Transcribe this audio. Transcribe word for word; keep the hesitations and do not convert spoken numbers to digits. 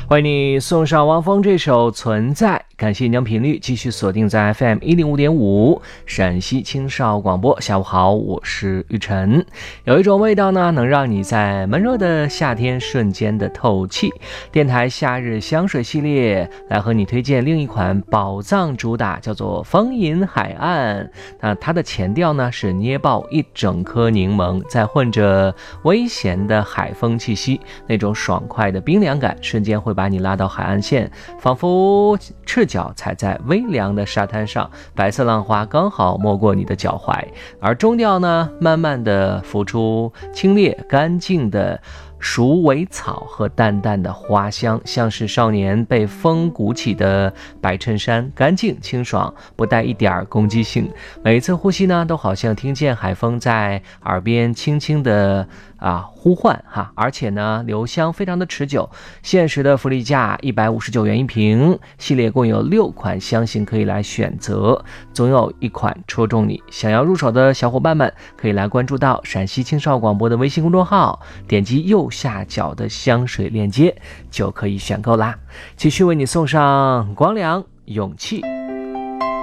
为你送上汪峰这首《存在》，感谢你将频率继续锁定在 F M 一零五点五陕西青少广播。下午好，我是玉晨。有一种味道呢，能让你在闷热的夏天瞬间的透气。电台夏日香水系列来和你推荐另一款宝藏主打，叫做风吟海岸。那它的前调呢是捏爆一整颗柠檬，再混着微咸的海风气息，那种爽快的冰凉感瞬间会把你拉到海岸线，仿佛赤脚踩在微凉的沙滩上，白色浪花刚好没过你的脚踝。而中调呢，慢慢的浮出清冽干净的鼠尾草和淡淡的花香，像是少年被风鼓起的白衬衫，干净清爽，不带一点攻击性。每一次呼吸呢，都好像听见海风在耳边轻轻的啊呼唤哈，而且呢，留香非常的持久。限时的福利价一百五十九元一瓶，系列共有六款香型可以来选择，总有一款戳中你。想要入手的小伙伴们，可以来关注到陕西青少广播的微信公众号，点击右下角的香水链接就可以选购啦。继续为你送上光良勇气。